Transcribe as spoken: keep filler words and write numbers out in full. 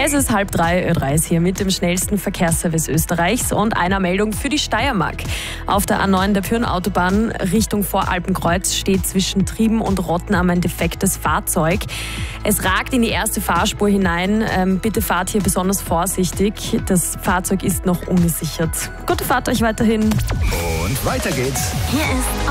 Es ist halb drei, Ö drei ist hier mit dem schnellsten Verkehrsservice Österreichs und einer Meldung für die Steiermark. Auf der A neun der Pyhrn-Autobahn Richtung Voralpenkreuz steht zwischen Trieben und Rottenam ein defektes Fahrzeug. Es ragt in die erste Fahrspur hinein. Ähm, bitte fahrt hier besonders vorsichtig. Das Fahrzeug ist noch ungesichert. Gute Fahrt euch weiterhin. Und weiter geht's. Hier ist